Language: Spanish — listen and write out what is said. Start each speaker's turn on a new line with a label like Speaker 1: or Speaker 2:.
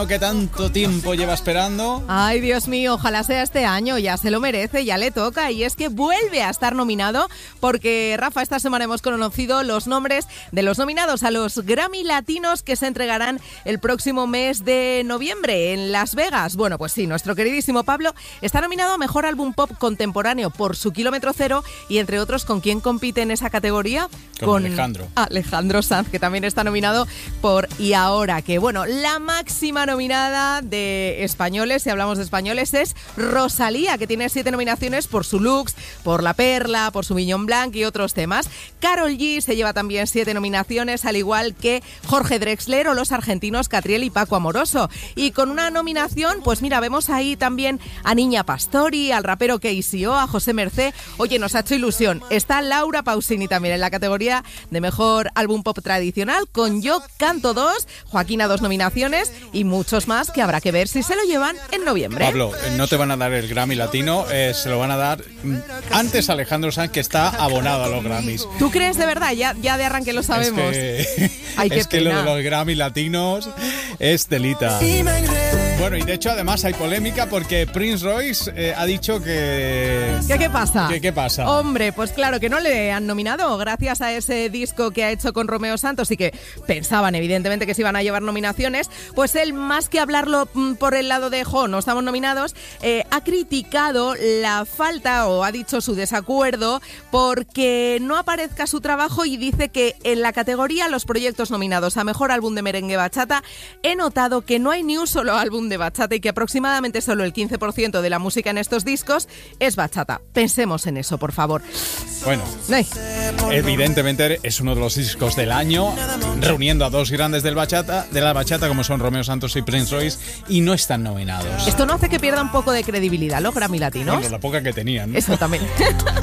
Speaker 1: que tanto tiempo lleva esperando.
Speaker 2: Ay, Dios mío, ojalá sea este año, ya se lo merece, ya le toca, y es que vuelve a estar nominado porque, Rafa, esta semana hemos conocido los nombres de los nominados a los Grammy Latinos que se entregarán el próximo mes de noviembre en Las Vegas. Bueno, pues sí, nuestro queridísimo Pablo está nominado a Mejor Álbum Pop Contemporáneo por Su Kilómetro Cero y, entre otros, ¿con quién compite en esa categoría?
Speaker 1: Con Alejandro
Speaker 2: Sanz, que también está nominado por Y Ahora, que bueno, la máxima nominada de españoles, si hablamos de españoles, es Rosalía, que tiene 7 nominaciones por su Lux, por La Perla, por su Mignon Blanc y otros temas. Karol G se lleva también 7 nominaciones, al igual que Jorge Drexler o los argentinos Catriel y Paco Amoroso. Y con una nominación, pues mira, vemos ahí también a Niña Pastori, al rapero KCO, a José Mercé. Oye, nos ha hecho ilusión. Está Laura Pausini también en la categoría de Mejor Álbum Pop Tradicional, con Yo Canto 2, Joaquín a 2 nominaciones y muchos más que habrá que ver si se lo llevan en noviembre.
Speaker 1: Pablo, no te van a dar el Grammy Latino, se lo van a dar antes a Alejandro Sanz, que está abonado a los Grammys.
Speaker 2: ¿Tú crees de verdad? Ya de arranque lo sabemos.
Speaker 1: Es que lo de los Grammy Latinos es delita. Bueno, y de hecho además hay polémica porque Prince Royce ha dicho que...
Speaker 2: ¿Qué pasa?
Speaker 1: ¿Qué pasa?
Speaker 2: Hombre, pues claro que no le han nominado gracias a ese disco que ha hecho con Romeo Santos y que pensaban evidentemente que se iban a llevar nominaciones. Pues él, más que hablarlo por el lado de no estamos nominados, ha criticado la falta o ha dicho su desacuerdo porque no aparezca su trabajo, y dice que en la categoría los proyectos nominados a Mejor Álbum de Merengue Bachata he notado que no hay ni un solo álbum de bachata y que aproximadamente solo el 15% de la música en estos discos es bachata. Pensemos en eso, por favor.
Speaker 1: Bueno, evidentemente es uno de los discos del año, reuniendo a dos grandes de la bachata como son Romeo Santos y Prince Royce, y no están nominados.
Speaker 2: Esto no hace que pierda un poco de credibilidad los Grammy Latinos.
Speaker 1: Bueno, la poca que tenían, ¿no?
Speaker 2: Eso también.